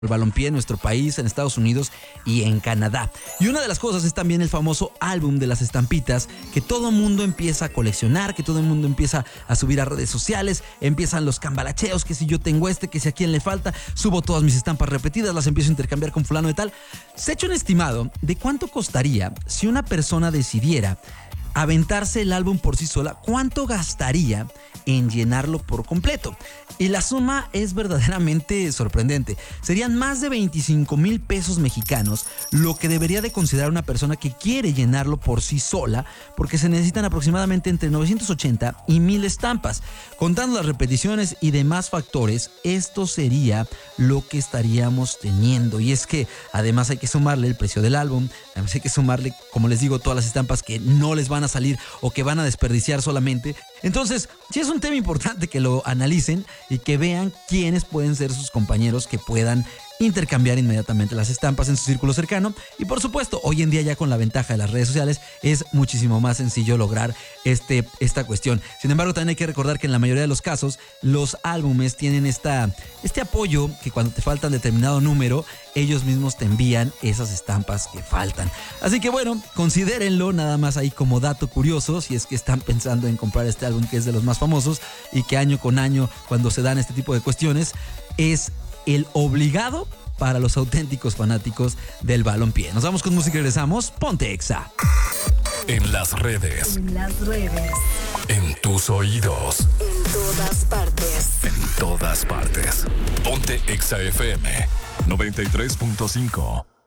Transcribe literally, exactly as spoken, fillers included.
el balompié en nuestro país, en Estados Unidos y en Canadá. Y una de las cosas es también el famoso álbum de las estampitas que todo el mundo empieza a coleccionar, que todo el mundo empieza a subir a redes sociales, empiezan los cambalacheos, que si yo tengo este, que si a quién le falta, subo todas mis estampas repetidas, las empiezo a intercambiar con fulano de tal. Se ha hecho un estimado de cuánto costaría si una persona decidiera aventarse el álbum por sí sola, cuánto gastaría en llenarlo por completo. Y la suma es verdaderamente sorprendente. Serían más de veinticinco mil pesos mexicanos, lo que debería de considerar una persona que quiere llenarlo por sí sola, porque se necesitan aproximadamente entre novecientos ochenta y mil estampas. Contando las repeticiones y demás factores, esto sería lo que estaríamos teniendo. Y es que además hay que sumarle el precio del álbum, además hay que sumarle, como les digo, todas las estampas que no les van a salir o que van a desperdiciar solamente. Entonces, sí es un tema importante que lo analicen y que vean quiénes pueden ser sus compañeros que puedan intercambiar inmediatamente las estampas en su círculo cercano. Y por supuesto, hoy en día ya con la ventaja de las redes sociales es muchísimo más sencillo lograr este, esta cuestión. Sin embargo, también hay que recordar que en la mayoría de los casos los álbumes tienen esta, este apoyo que cuando te faltan determinado número, ellos mismos te envían esas estampas que faltan. Así que bueno, considérenlo nada más ahí como dato curioso si es que están pensando en comprar este álbum que es de los más famosos y que año con año cuando se dan este tipo de cuestiones es el obligado para los auténticos fanáticos del balompié. Nos vamos con música y regresamos. Ponte Exa. En las redes. En las redes. En tus oídos. En todas partes. En todas partes. Ponte Exa F M noventa y tres punto cinco.